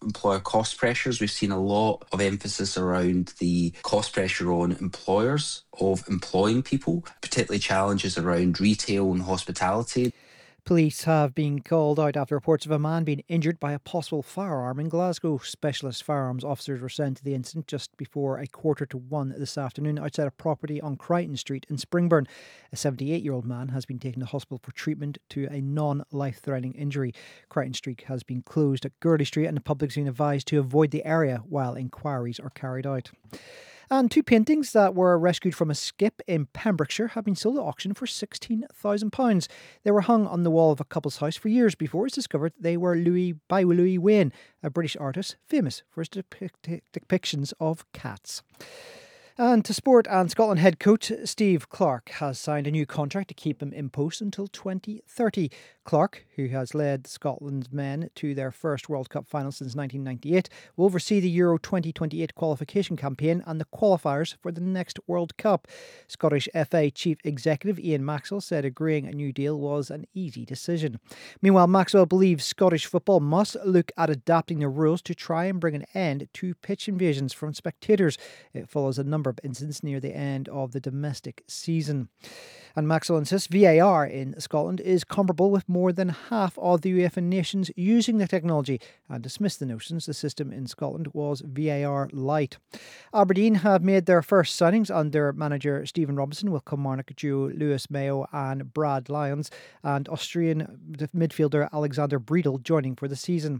employer cost pressures. We've seen a lot of emphasis around the cost pressure on employers of employing people, particularly challenges around retail and hospitality. Police have been called out after reports of a man being injured by a possible firearm in Glasgow. Specialist firearms officers were sent to the incident just before 1:45 this afternoon outside a property on Crichton Street in Springburn. A 78-year-old man has been taken to hospital for treatment to a non-life-threatening injury. Crichton Street has been closed at Gurley Street and the public has been advised to avoid the area while inquiries are carried out. And two paintings that were rescued from a skip in Pembrokeshire have been sold at auction for £16,000. They were hung on the wall of a couple's house for years before it's discovered they were by Louis Wayne, a British artist famous for his depictions of cats. And to sport, and Scotland head coach Steve Clarke has signed a new contract to keep him in post until 2030. Clarke, who has led Scotland's men to their first World Cup final since 1998, will oversee the Euro 2028 qualification campaign and the qualifiers for the next World Cup. Scottish FA Chief Executive Ian Maxwell said agreeing a new deal was an easy decision. Meanwhile, Maxwell believes Scottish football must look at adapting the rules to try and bring an end to pitch invasions from spectators. It follows a number of incidents near the end of the domestic season. And Maxwell insists VAR in Scotland is comparable with more than half of the UEFA nations using the technology and dismissed the notions the system in Scotland was VAR light. Aberdeen have made their first signings under manager Stephen Robinson with Kilmarnock duo Lewis Mayo and Brad Lyons and Austrian midfielder Alexander Breedel joining for the season.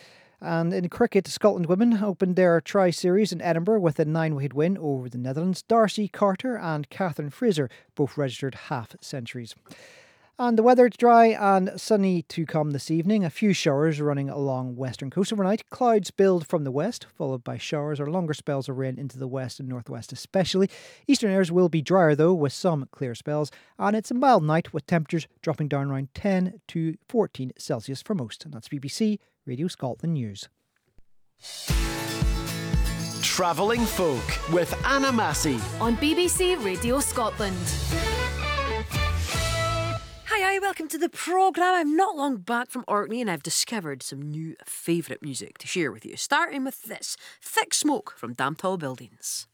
And in cricket, Scotland women opened their tri-series in Edinburgh with a 9-wicket win over the Netherlands. Darcy Carter and Catherine Fraser both registered half-centuries. And the weather dry and sunny to come this evening. A few showers running along western coast overnight. Clouds build from the west, followed by showers or longer spells of rain into the west and northwest especially. Eastern areas will be drier though, with some clear spells. And it's a mild night with temperatures dropping down around 10 to 14 Celsius for most. And that's BBC Radio Scotland News. Travelling Folk with Anna Massey on BBC Radio Scotland. Hi, welcome to the programme. I'm not long back from Orkney and I've discovered some new favourite music to share with you. Starting with this, Thick Smoke from Damn Tall Buildings.